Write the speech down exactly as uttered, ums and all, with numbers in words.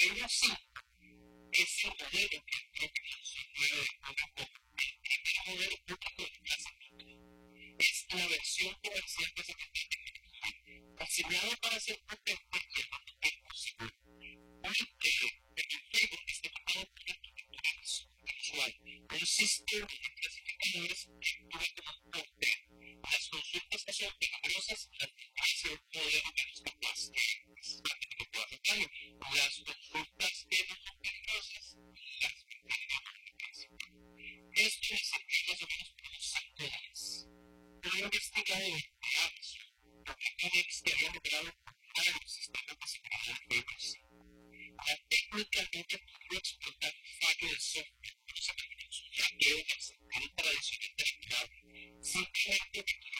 Ellos sí es el modelo que creo que funciona de forma como el primer modelo público de clase pública. Es la versión comercial que se tiene de tecnología, asignada para ser potente y al mismo tiempo segura. Hoy, eh, en el Facebook está ocupado por una arquitectura visual, un sistema de clasificadores que actúa como un portero. Las consultas que son peligrosas las hace un modelo menos capaz que precisamente que pueda afectarlo. Las consultas que no son peligrosas las mantiene bajo eficacia. Esto me sirvió más o menos por unos cinco días. Un investigador de Amazon publicó que había logrado controlar el sistema de seguridad de juegos. La técnica nunca pudo explotar un fallo de software, no se permitió un hackeo del sentido tradicional del empleado, simplemente que